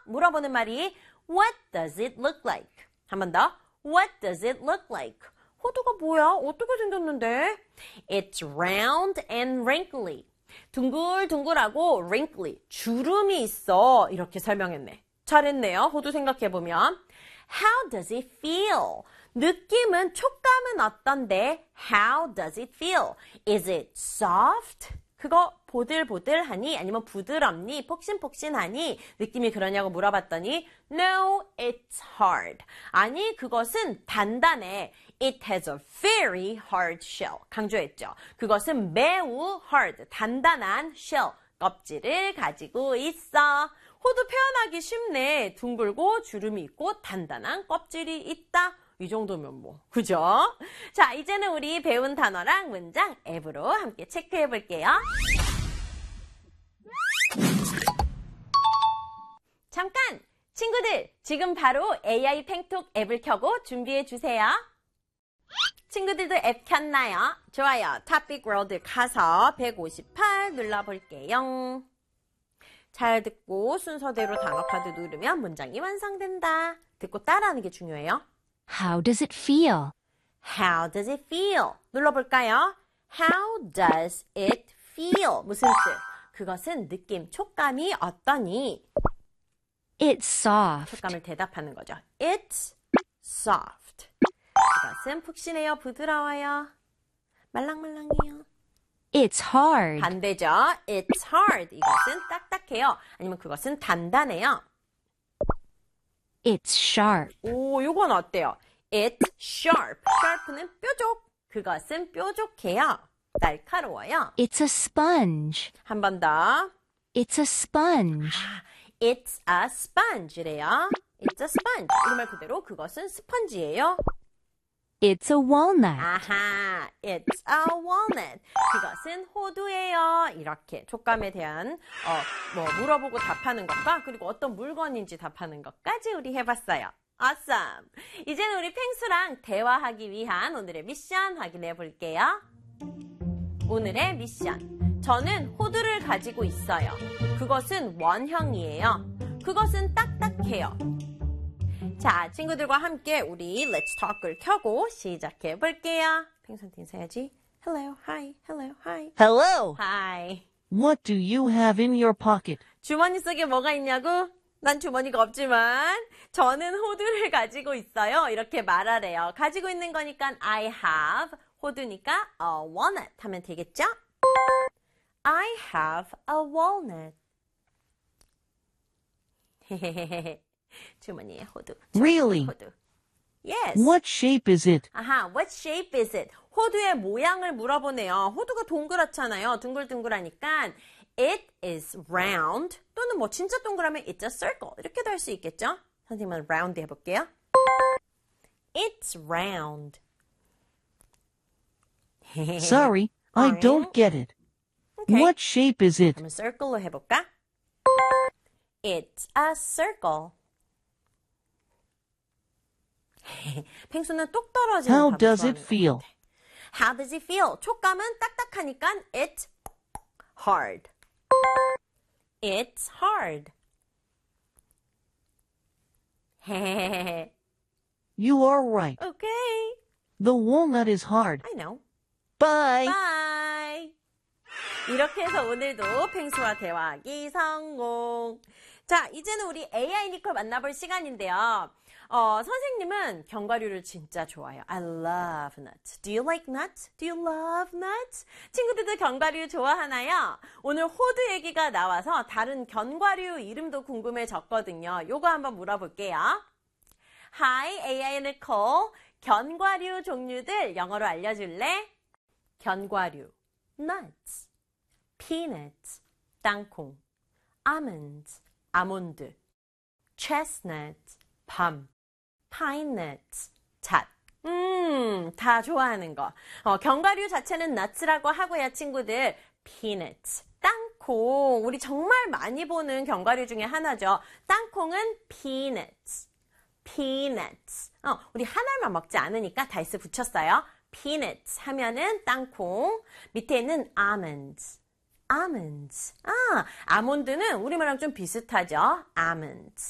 물어보는 말이 What does it look like? 한 번 더. What does it look like? 호두가 뭐야? 어떻게 생겼는데? It's round and wrinkly. 둥글둥글하고 wrinkly. 주름이 있어. 이렇게 설명했네. 잘했네요. 호두 생각해보면. How does it feel? 느낌은, 촉감은 어떤데? How does it feel? Is it soft? 그거 보들보들하니? 아니면 부드럽니? 폭신폭신하니? 느낌이 그러냐고 물어봤더니 No, it's hard. 아니, 그것은 단단해. It has a very hard shell. 강조했죠. 그것은 매우 hard, 단단한 shell, 껍질을 가지고 있어. 호두 표현하기 쉽네. 둥글고 주름이 있고 단단한 껍질이 있다. 이 정도면 뭐, 그죠? 자, 이제는 우리 배운 단어랑 문장 앱으로 함께 체크해 볼게요. 잠깐! 친구들, 지금 바로 AI 팽톡 앱을 켜고 준비해 주세요. 친구들도 앱 켰나요? 좋아요. 토픽 월드 가서 158 눌러볼게요. 잘 듣고 순서대로 단어 카드 누르면 문장이 완성된다. 듣고 따라하는 게 중요해요. How does it feel? How does it feel? 눌러볼까요? How does it feel? 무슨 뜻? 그것은 느낌, 촉감이 어떠니? It's soft. 촉감을 대답하는 거죠. It's soft. 그것은 푹신해요, 부드러워요, 말랑말랑해요. It's hard. 반대죠. It's hard. 이것은 딱딱해요. 아니면 그것은 단단해요. It's sharp. 오, 요건 어때요? It's sharp. sharp는 뾰족. 그것은 뾰족해요. 날카로워요. It's a sponge. 한 번 더. It's a sponge. It's a sponge래요. It's a sponge. 우리말 그대로 그것은 스펀지예요. It's a walnut. 아하, it's a walnut. 그것은 호두예요. 이렇게 촉감에 대한 물어보고 답하는 것과 그리고 어떤 물건인지 답하는 것까지 우리 해봤어요. Awesome. 이제는 우리 펭수랑 대화하기 위한 오늘의 미션 확인해 볼게요. 오늘의 미션. 저는 호두를 가지고 있어요. 그것은 원형이에요. 그것은 딱딱해요. 자, 친구들과 함께 우리 Let's Talk을 켜고 시작해 볼게요. 펭수한테 인사해야지. Hello, hi, hello, hi. Hello. Hi. What do you have in your pocket? 주머니 속에 뭐가 있냐고? 난 주머니가 없지만 저는 호두를 가지고 있어요. 이렇게 말하래요. 가지고 있는 거니까 I have, 호두니까 a walnut 하면 되겠죠? I have a walnut. 주머니에 호두. Really? 호두. Yes. What shape is it? 아하, what shape is it? 호두의 모양을 물어보네요. 호두가 동그랗잖아요. 둥글둥글하니까 it is round 또는 뭐 진짜 동그라면 it's a circle 이렇게도 할 수 있겠죠? 선생님은 round 해볼게요. It's round. Sorry, I don't get it. Okay. What shape is it? 그럼 circle로 해볼까? It's a circle. 펭수는 똑 떨어지는 How 답을 does it 좋아하는 것 feel? 같아. How does it feel? 촉감은 딱딱하니까 it's hard. It's hard. You are right. Okay. The walnut is hard. I know. Bye. Bye. 이렇게 해서 오늘도 펭수와 대화하기 성공. 자, 이제는 우리 AI 니콜 만나볼 시간인데요. 선생님은 견과류를 진짜 좋아해요. I love nuts. Do you like nuts? Do you love nuts? 친구들도 견과류 좋아하나요? 오늘 호두 얘기가 나와서 다른 견과류 이름도 궁금해졌거든요. 요거 한번 물어볼게요. Hi, AI Nicole. 견과류 종류들 영어로 알려줄래? 견과류, nuts, peanuts, 땅콩, almonds, 아몬드, chestnut, 밤, pine nuts, 잣. 다 좋아하는 거. 견과류 자체는 nuts라고 하고요, 친구들. peanuts, 땅콩. 우리 정말 많이 보는 견과류 중에 하나죠. 땅콩은 peanuts. peanuts. 우리 하나만 먹지 않으니까 다 s 붙였어요. peanuts 하면은 땅콩. 밑에는 almonds. almonds. 아몬드는 우리말랑 좀 비슷하죠. almonds.